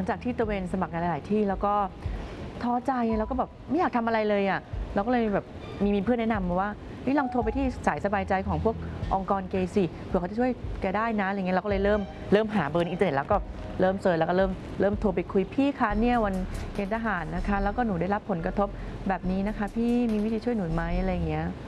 จากที่ตระเวนสมัครงานหลายๆที่แล้วก็ท้อใจแล้วก็แบบไม่อยากทำอะไรเลยอ่ะเราก็เลยแบบมีเพื่อนแนะนำมาว่าลองโทรไปที่สายสบายใจของพวกองค์กรเกย์สิเผื่อเขาจะช่วยแกได้นะอะไรเงี้ยเราก็เลยเริ่มหาเบอร์ในอินเทอร์เน็ตแล้วก็เริ่มเซิร์ชแล้วก็เริ่มโทรไปคุยพี่คะเนี่ยวันเกณฑ์ทหารนะคะแล้วก็หนูได้รับผลกระทบแบบนี้นะคะพี่มีวิธีช่วยหนูไหมอะไรเงี้ย